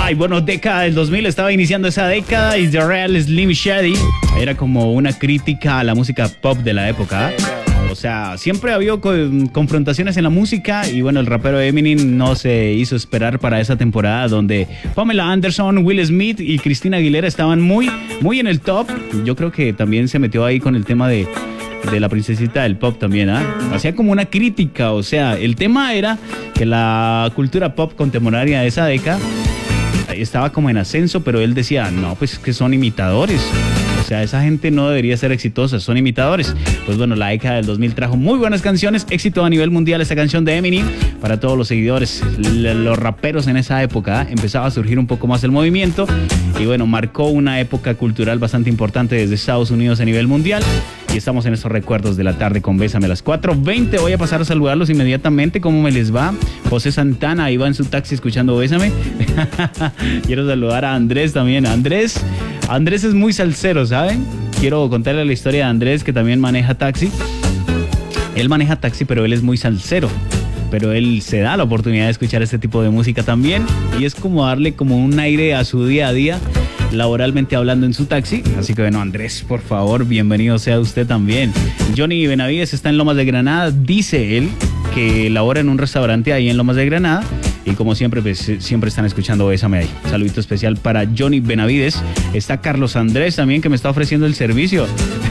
Ay, bueno, década del 2000, estaba iniciando esa década y The Real Slim Shady era como una crítica a la música pop de la época. O sea, siempre había confrontaciones en la música y bueno, el rapero Eminem no se hizo esperar para esa temporada donde Pamela Anderson, Will Smith y Christina Aguilera estaban muy en el top. Yo creo que también se metió ahí con el tema de la princesita del pop también, ¿ah? Hacía como una crítica, o sea, el tema era que la cultura pop contemporánea de esa década estaba como en ascenso, pero él decía, no, pues que son imitadores. O sea, esa gente no debería ser exitosa, son imitadores. Pues bueno, la década del 2000 trajo muy buenas canciones, éxito a nivel mundial esta canción de Eminem para todos los seguidores, los raperos en esa época. Empezaba a surgir un poco más el movimiento y bueno, marcó una época cultural bastante importante desde Estados Unidos a nivel mundial. Y estamos en esos recuerdos de la tarde con Bésame a las 4:20. Voy a pasar a saludarlos inmediatamente. ¿Cómo me les va? José Santana ahí va en su taxi escuchando Bésame. Quiero saludar a Andrés también. Andrés es muy salsero, ¿saben? Quiero contarle la historia de Andrés, que también maneja taxi. Él maneja taxi, pero él es muy salsero. Pero él se da la oportunidad de escuchar este tipo de música también. Y es como darle como un aire a su día a día, laboralmente hablando en su taxi. Así que bueno, Andrés, por favor, bienvenido sea usted también. Johnny Benavides está en Lomas de Granada. Dice él que labora en un restaurante ahí en Lomas de Granada. Y como siempre, pues siempre están escuchando Bésame ahí. Saludito especial para Johnny Benavides. Está Carlos Andrés también, que me está ofreciendo el servicio.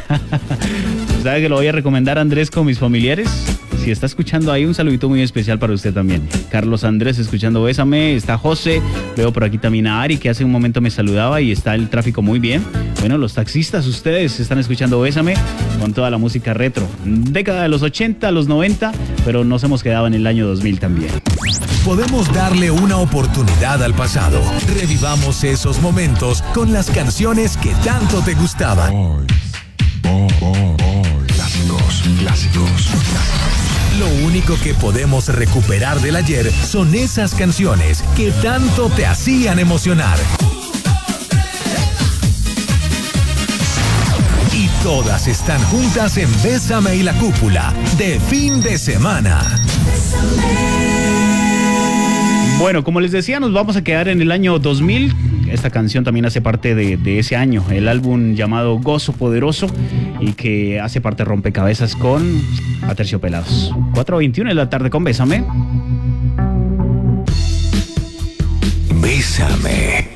¿Sabe que lo voy a recomendar, Andrés, con mis familiares? Si está escuchando ahí, un saludito muy especial para usted también. Carlos Andrés escuchando Bésame. Está José. Veo por aquí también a Ari, que hace un momento me saludaba y está el tráfico muy bien. Bueno, los taxistas, ustedes están escuchando Bésame con toda la música retro. Década de los 80, los 90, pero nos hemos quedado en el año 2000 también. Podemos darle una oportunidad al pasado. Revivamos esos momentos con las canciones que tanto te gustaban. Clásicos. Lo único que podemos recuperar del ayer son esas canciones que tanto te hacían emocionar. Y todas están juntas en Bésame y la Cúpula de fin de semana. Bueno, como les decía, nos vamos a quedar en el año 2000. Esta canción también hace parte de ese año, el álbum llamado Gozo Poderoso, y que hace parte de Rompecabezas con Aterciopelados. 4:21 de la tarde con Bésame. Bésame.